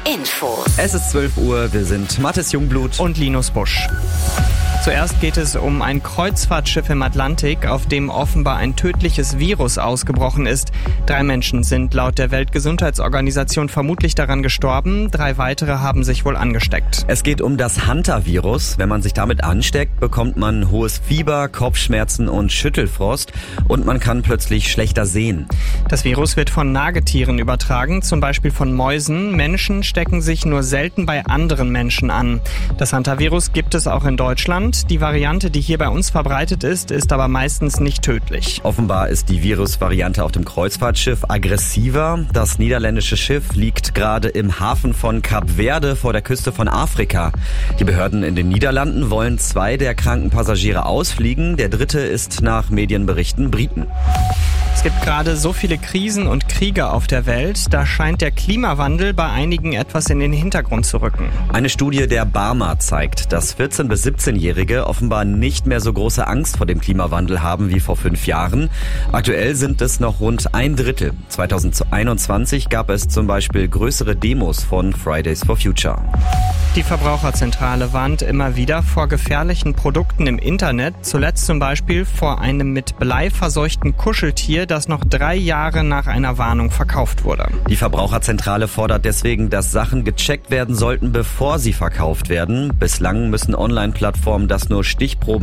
Infos. Es ist 12 Uhr, wir sind Mathis Jungblut und Linus Busch. Zuerst geht es um ein Kreuzfahrtschiff im Atlantik, auf dem offenbar ein tödliches Virus ausgebrochen ist. 3 Menschen sind laut der Weltgesundheitsorganisation vermutlich daran gestorben. 3 weitere haben sich wohl angesteckt. Es geht um das Hantavirus. Wenn man sich damit ansteckt, bekommt man hohes Fieber, Kopfschmerzen und Schüttelfrost und man kann plötzlich schlechter sehen. Das Virus wird von Nagetieren übertragen, zum Beispiel von Mäusen. Menschen stecken sich nur selten bei anderen Menschen an. Das Hantavirus gibt es auch in Deutschland. Die Variante, die hier bei uns verbreitet ist aber meistens nicht tödlich. Offenbar ist die Virusvariante auf dem Kreuzfahrtschiff aggressiver. Das niederländische Schiff liegt gerade im Hafen von Kap Verde vor der Küste von Afrika. Die Behörden in den Niederlanden wollen 2 der kranken Passagiere ausfliegen. Der 3. ist nach Medienberichten Briten. Es gibt gerade so viele Krisen und Kriege auf der Welt, da scheint der Klimawandel bei einigen etwas in den Hintergrund zu rücken. Eine Studie der BARMA zeigt, dass 14- bis 17-Jährige offenbar nicht mehr so große Angst vor dem Klimawandel haben wie vor 5 Jahren. Aktuell sind es noch rund 1/3. 2021 gab es zum Beispiel größere Demos von Fridays for Future. Die Verbraucherzentrale warnt immer wieder vor gefährlichen Produkten im Internet, zuletzt zum Beispiel vor einem mit Blei verseuchten Kuscheltier, das noch 3 Jahre nach einer Warnung verkauft wurde. Die Verbraucherzentrale fordert deswegen, dass Sachen gecheckt werden sollten, bevor sie verkauft werden. Bislang müssen Online-Plattformen das nur stichprobenweise